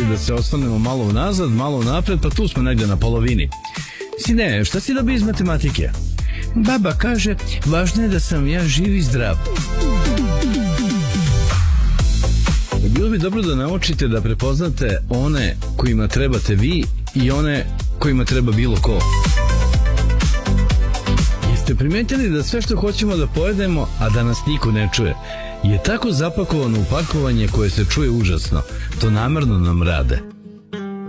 da se osvrnemo malo unazad, malo unapred, pa tu smo negde na polovini. Sine, šta si dobio iz matematike? Baba kaže, važno je da sam ja živ i zdrav. Bilo bi dobro da naučite da prepoznate one kojima trebate vi i one kojima treba bilo ko. Jeste primetili da sve što hoćemo da pojedemo, a da nas niko ne čuje, je tako zapakovano u pakovanje koje se čuje užasno? To namerno nam rade.